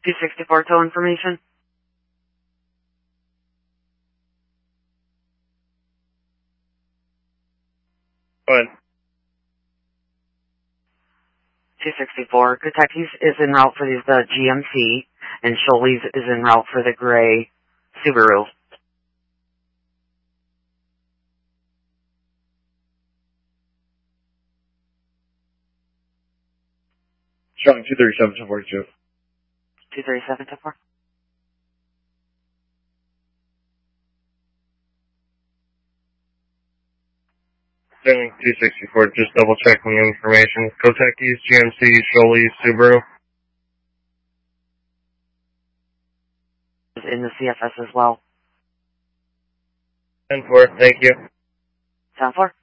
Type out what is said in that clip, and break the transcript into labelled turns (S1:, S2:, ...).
S1: 264 tow information.
S2: Go ahead.
S1: 264. Kentucky's is en route for the GMC, and Sholey's is en route for the gray Subaru.
S2: Showing 237 to 42.
S1: 237 to 4.
S2: Sending 264, just double checking the information. Kentucky's, GMC, Sholey's, Subaru.
S1: In the CFS as well.
S2: 10-4, thank you.
S1: 10-4.